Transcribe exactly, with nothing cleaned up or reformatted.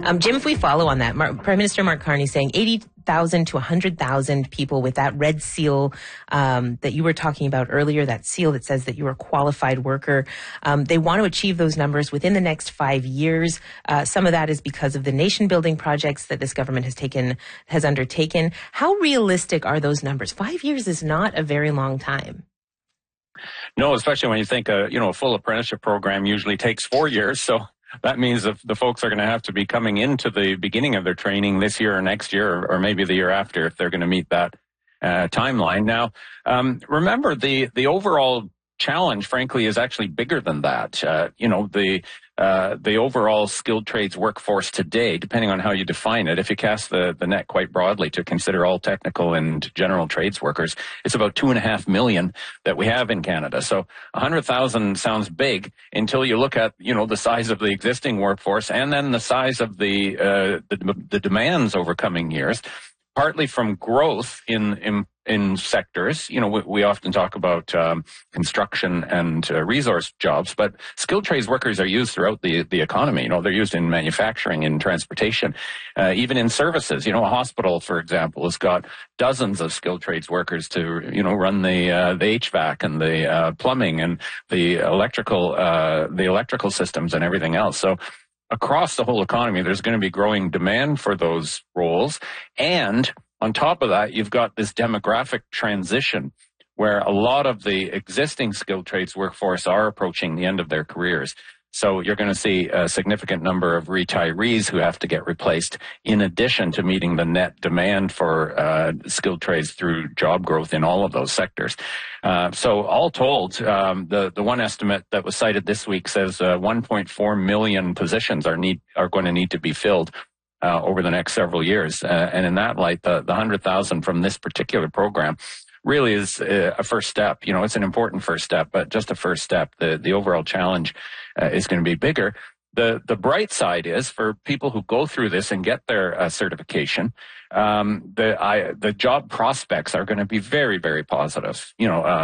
Um, Jim, if we follow on that, Mar- Prime Minister Mark Carney saying eighty thousand to one hundred thousand people with that red seal um, that you were talking about earlier, that seal that says that you're a qualified worker. Um, they want to achieve those numbers within the next five years. Uh, some of that is because of the nation-building projects that this government has taken, has undertaken. How realistic are those numbers? Five years is not a very long time. No, especially when you think a, you know, a full apprenticeship program usually takes four years. So that means that the folks are going to have to be coming into the beginning of their training this year or next year, or, or maybe the year after, if they're going to meet that uh, timeline. Now, um, remember, the, the overall challenge, frankly, is actually bigger than that. Uh, you know, the uh, the overall skilled trades workforce today, depending on how you define it, if you cast the, the net quite broadly to consider all technical and general trades workers, it's about two and a half million that we have in Canada. So one hundred thousand sounds big until you look at, you know, the size of the existing workforce and then the size of the uh, the, the demands over coming years. Partly from growth in, in, in sectors. You know, we, we often talk about um, construction and uh, resource jobs, but skilled trades workers are used throughout the, the economy. You know, they're used in manufacturing, in transportation, uh, even in services. You know, a hospital, for example, has got dozens of skilled trades workers to, you know, run the, uh, the H V A C and the uh, plumbing and the electrical, uh, the electrical systems and everything else. So, across the whole economy, there's going to be growing demand for those roles. And on top of that, you've got this demographic transition where a lot of the existing skilled trades workforce are approaching the end of their careers. So you're going to see a significant number of retirees who have to get replaced in addition to meeting the net demand for uh, skilled trades through job growth in all of those sectors. Uh, so all told, um, the, the one estimate that was cited this week says uh, one point four million positions are need are going to need to be filled uh, over the next several years. Uh, and in that light, the, the one hundred thousand from this particular program really is a first step. You know, it's an important first step, but just a first step. The the overall challenge uh, is going to be bigger. The the bright side is for people who go through this and get their uh, certification, um, the I, the job prospects are going to be very, very positive. You know, uh,